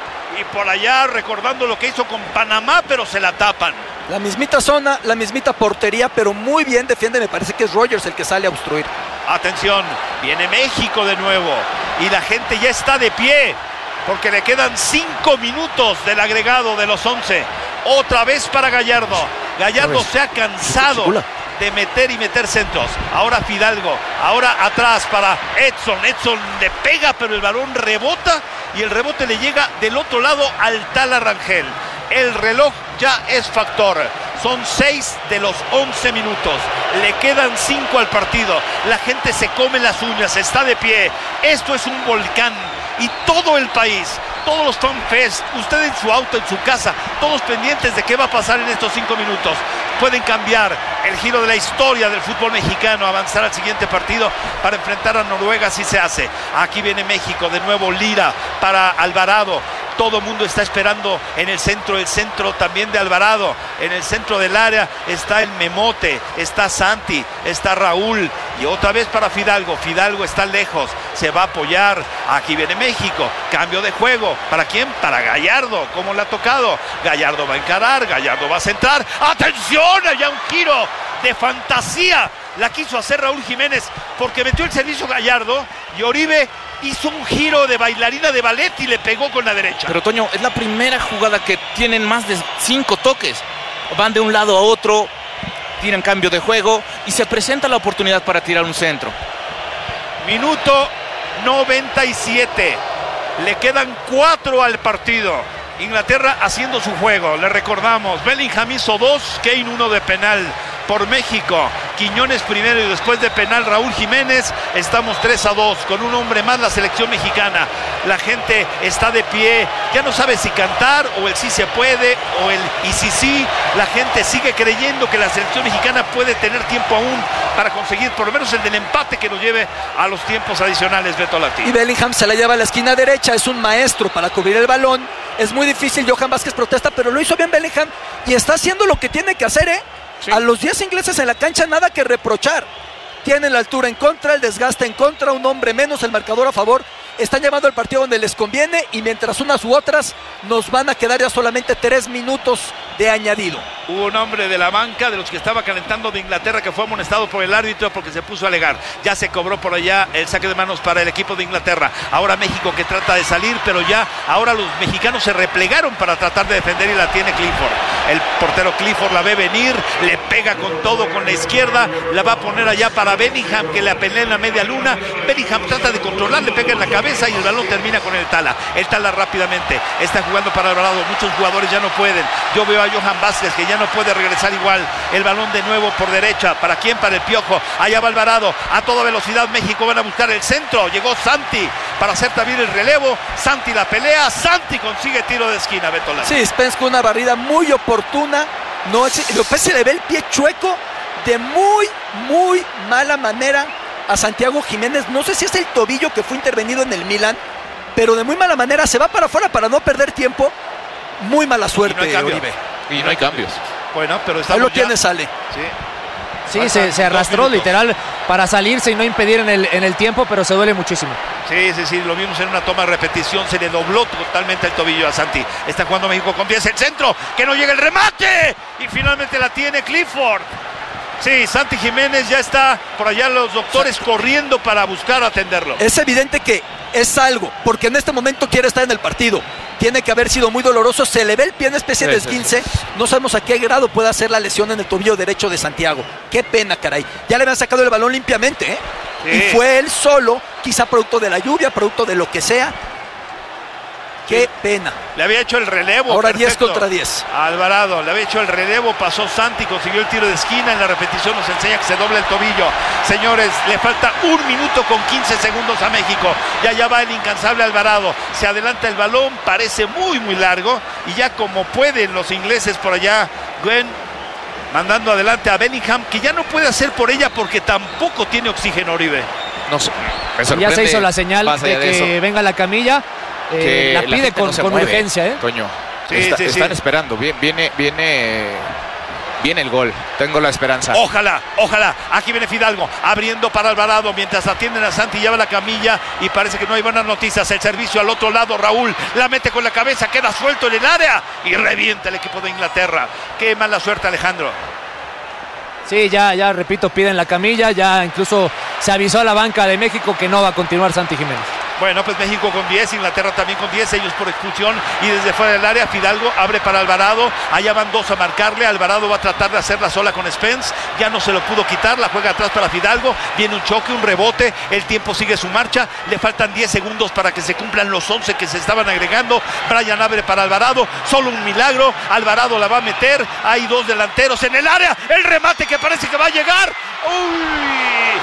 Y por allá recordando lo que hizo con Panamá, pero se la tapan. La mismita zona, la mismita portería, pero muy bien defiende. Me parece que es Rogers el que sale a obstruir. Atención, viene México de nuevo y la gente ya está de pie porque le quedan 5 minutos del agregado de los 11. Otra vez para Gallardo. Gallardo se ha cansado de meter centros. Ahora Fidalgo, ahora atrás para Edson. Edson le pega, pero el balón rebota y el rebote le llega del otro lado al Tala Rangel. El reloj ya es factor. Son 6 de los 11 minutos. Le quedan 5 al partido. La gente se come las uñas, está de pie. Esto es un volcán. Y todo el país, todos los fanfest, usted en su auto, en su casa, todos pendientes de qué va a pasar en estos 5 minutos. Pueden cambiar el giro de la historia del fútbol mexicano, avanzar al siguiente partido para enfrentar a Noruega si se hace. Aquí viene México, de nuevo Lira para Alvarado. Todo el mundo está esperando en el centro también de Alvarado. En el centro del área está el Memote, está Santi, está Raúl. Y otra vez para Fidalgo. Fidalgo está lejos, se va a apoyar. Aquí viene México, cambio de juego. ¿Para quién? Para Gallardo, como le ha tocado. Gallardo va a encarar, Gallardo va a centrar. ¡Atención! Allá un giro de fantasía. La quiso hacer Raúl Jiménez porque metió el servicio Gallardo y Oribe hizo un giro de bailarina de ballet y le pegó con la derecha. Pero Toño, es la primera jugada que tienen más de 5 toques. Van de un lado a otro, tiran cambio de juego y se presenta la oportunidad para tirar un centro. Minuto 97. Le quedan 4 al partido. Inglaterra haciendo su juego. Le recordamos, Bellingham hizo 2, Kane 1 de penal por México. Quiñones primero y después de penal Raúl Jiménez. Estamos 3-2 con un hombre más la selección mexicana. La gente está de pie. Ya no sabe si cantar o el sí se puede o el y sí. La gente sigue creyendo que la selección mexicana puede tener tiempo aún para conseguir por lo menos el del empate que nos lleve a los tiempos adicionales, Beto Lati. Y Bellingham se la lleva a la esquina derecha. Es un maestro para cubrir el balón. Es muy difícil. Johan Vázquez protesta, pero lo hizo bien Bellingham y está haciendo lo que tiene que hacer, ¿eh? Sí. A los 10 ingleses en la cancha nada que reprochar. Tienen la altura en contra, el desgaste en contra, un hombre menos, el marcador a favor. Están llevando el partido donde les conviene y mientras unas u otras nos van a quedar ya solamente 3 minutos de añadido. Hubo un hombre de la banca de los que estaba calentando de Inglaterra que fue amonestado por el árbitro porque se puso a alegar. Ya se cobró por allá el saque de manos para el equipo de Inglaterra. Ahora México que trata de salir, pero ya ahora los mexicanos se replegaron para tratar de defender y la tiene Clifford. El portero Clifford la ve venir, le pega con todo con la izquierda, la va a poner allá para Bellingham que le apelea en la media luna. Bellingham trata de controlar, le pega en la cabeza y el balón termina con el Tala. El Tala rápidamente está jugando para Alvarado. Muchos jugadores ya no pueden. Yo veo a Johan Vázquez que ya no puede regresar igual. El balón de nuevo por derecha. ¿Para quién? Para el Piojo. Allá va Alvarado. A toda velocidad México van a buscar el centro. Llegó Santi para hacer también el relevo. Santi la pelea. Santi consigue tiro de esquina. Beto Lati. Sí, Spence con una barrida muy oportuna. No, López se le ve el pie chueco de muy mala manera a Santiago Jiménez. No sé si es el tobillo que fue intervenido en el Milan, pero de muy mala manera se va para afuera para no perder tiempo. Muy mala suerte, Oribe. Y no hay cambios. Bueno, pero ahí lo tiene, sale. Sí, se arrastró literal para salirse y no impedir en el tiempo, pero se duele muchísimo. Sí, lo vimos en una toma de repetición, se le dobló totalmente el tobillo a Santi. Está jugando México con 10, el centro, que no llega el remate, y finalmente la tiene Clifford. Sí, Santi Jiménez ya está por allá, los doctores corriendo para buscar atenderlo. Es evidente que es algo, porque en este momento quiere estar en el partido. Tiene que haber sido muy doloroso, se le ve el pie en especie de esguince. No sabemos a qué grado puede hacer la lesión en el tobillo derecho de Santiago. Qué pena, caray. Ya le habían sacado el balón limpiamente, ¿eh? Sí. Y fue él solo, quizá producto de la lluvia, producto de lo que sea. Qué pena. Le había hecho el relevo. Ahora perfecto. 10 contra 10. A Alvarado, le había hecho el relevo, pasó Santi, consiguió el tiro de esquina. En la repetición nos enseña que se dobla el tobillo. Señores, le falta 1 minuto con 15 segundos a México. Ya va el incansable Alvarado. Se adelanta el balón, parece muy largo. Y ya como pueden los ingleses por allá, Gwen mandando adelante a Bellingham, que ya no puede hacer por ella porque tampoco tiene oxígeno, Oribe. No sé, ya se hizo la señal de que venga la camilla. La pide con urgencia, Toño. Están esperando. Viene el gol. Tengo la esperanza. Ojalá. Aquí viene Fidalgo abriendo para Alvarado mientras atienden a Santi. Lleva la camilla y parece que no hay buenas noticias. El servicio al otro lado. Raúl la mete con la cabeza, queda suelto en el área y revienta el equipo de Inglaterra. Qué mala suerte, Alejandro. Sí, ya repito, piden la camilla. Ya incluso se avisó a la banca de México que no va a continuar Santi Jiménez. Bueno, pues México con 10, Inglaterra también con 10, ellos por expulsión, y desde fuera del área Fidalgo abre para Alvarado, allá van 2 a marcarle. Alvarado va a tratar de hacerla sola con Spence, ya no se lo pudo quitar, la juega atrás para Fidalgo, viene un choque, un rebote, el tiempo sigue su marcha, le faltan 10 segundos para que se cumplan los 11 que se estaban agregando. Brian abre para Alvarado, solo un milagro, Alvarado la va a meter, hay 2 delanteros en el área, el remate que parece que va a llegar, ¡uy!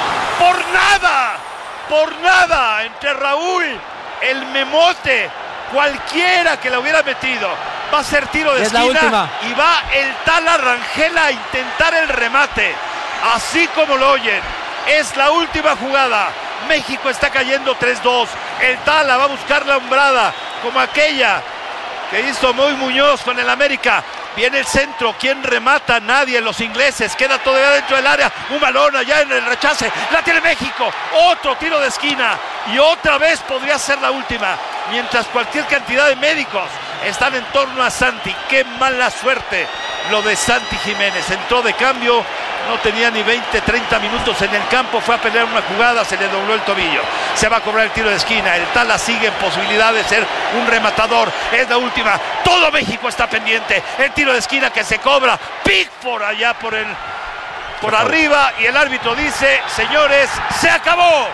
Por nada, entre Raúl, el Memote, cualquiera que la hubiera metido, va a ser tiro de esquina y va el Tala Rangel a intentar el remate, así como lo oyen, es la última jugada, México está cayendo 3-2, el Tala va a buscar la hombrada, como aquella que hizo Moy Muñoz con el América. Viene el centro, ¿quién remata? Nadie, los ingleses, queda todavía dentro del área, un balón allá en el rechace, la tiene México, otro tiro de esquina y otra vez podría ser la última, mientras cualquier cantidad de médicos están en torno a Santi. Qué mala suerte lo de Santi Jiménez, entró de cambio, no tenía ni 20-30 minutos en el campo, fue a pelear una jugada, se le dobló el tobillo, se va a cobrar el tiro de esquina, el Tala sigue en posibilidad de ser un rematador, es la última, todo México está pendiente, el tiro de esquina que se cobra, Pickford allá por arriba, y el árbitro dice, señores, se acabó,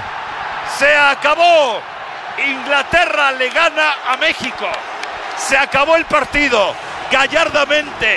Inglaterra le gana a México, se acabó el partido, gallardamente,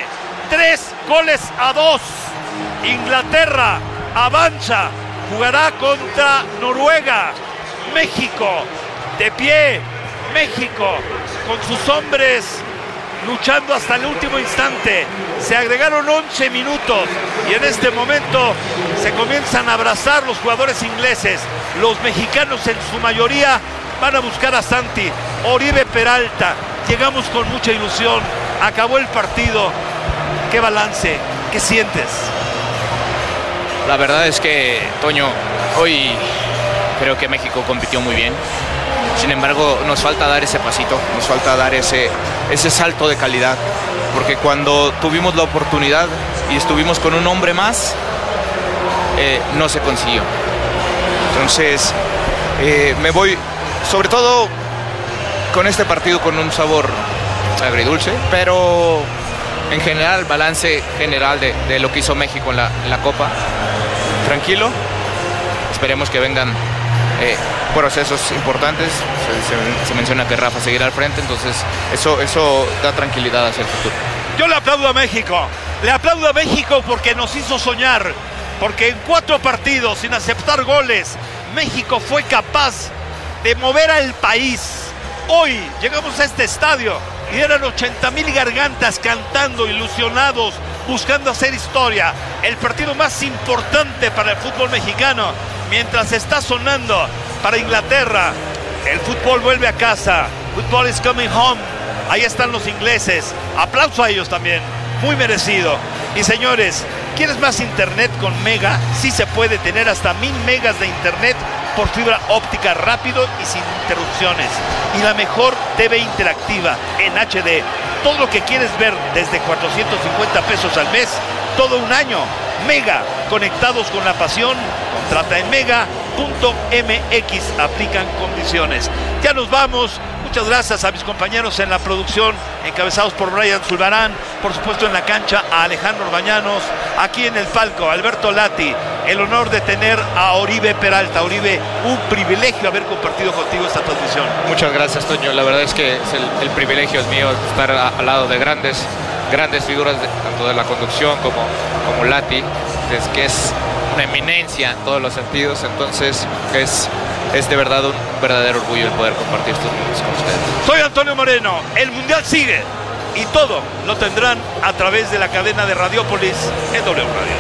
3-2, Inglaterra avanza, jugará contra Noruega. México de pie, México con sus hombres luchando hasta el último instante. Se agregaron 11 minutos y en este momento se comienzan a abrazar los jugadores ingleses. Los mexicanos en su mayoría van a buscar a Santi. Oribe Peralta, llegamos con mucha ilusión, acabó el partido. ¿Qué balance? ¿Qué sientes? La verdad es que, Toño, hoy creo que México compitió muy bien. Sin embargo, nos falta dar ese pasito, nos falta dar ese salto de calidad. Porque cuando tuvimos la oportunidad y estuvimos con un hombre más, no se consiguió. Entonces, me voy, sobre todo con este partido, con un sabor agridulce, pero en general, el balance general de lo que hizo México en la Copa, tranquilo. Esperemos que vengan procesos importantes. Se menciona que Rafa seguirá al frente, entonces eso da tranquilidad hacia el futuro. Yo le aplaudo a México porque nos hizo soñar, porque en 4 partidos sin aceptar goles, México fue capaz de mover al país. Hoy llegamos a este estadio y eran 80,000 gargantas cantando, ilusionados, buscando hacer historia. El partido más importante para el fútbol mexicano, mientras está sonando para Inglaterra. El fútbol vuelve a casa. Football is coming home. Ahí están los ingleses. Aplauso a ellos también. Muy merecido. Y señores, ¿quieres más internet con Mega? Sí se puede tener hasta 1000 megas de internet por fibra óptica rápido y sin interrupciones. Y la mejor TV interactiva en HD. Todo lo que quieres ver desde 450 pesos al mes, todo un año. Mega, conectados con la pasión. Contrata en mega.mx, aplican condiciones. Ya nos vamos. Muchas gracias a mis compañeros en la producción, encabezados por Brian Zulbarán, por supuesto en la cancha a Alejandro Bañanos, aquí en el palco Alberto Lati, el honor de tener a Oribe Peralta. Oribe, un privilegio haber compartido contigo esta transmisión. Muchas gracias, Toño. La verdad es que el privilegio es mío estar al lado de grandes figuras, tanto de la conducción como Lati, que es una eminencia en todos los sentidos. Entonces es de verdad un verdadero orgullo el poder compartir estos minutos con ustedes. Soy Antonio Moreno. El Mundial sigue y todo lo tendrán a través de la cadena de Radiopolis en W Radio.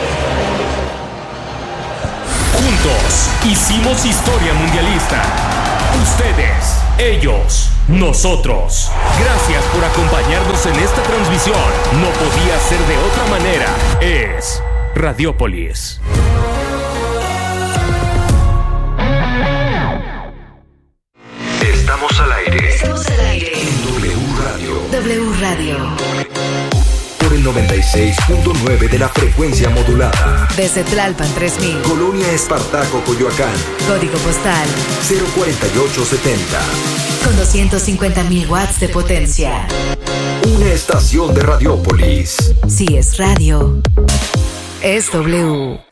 Juntos hicimos historia mundialista. Ustedes, ellos, nosotros. Gracias por acompañarnos en esta transmisión. No podía ser de otra manera. Es Radiopolis. Estamos al aire. Estamos al aire. En W Radio. W Radio. Por el 96.9 de la frecuencia modulada. Desde Tlalpan 3000. Colonia Espartaco, Coyoacán. Código postal 04870. con 250.000 watts de potencia. Una estación de Radiopolis. Si es radio, es W.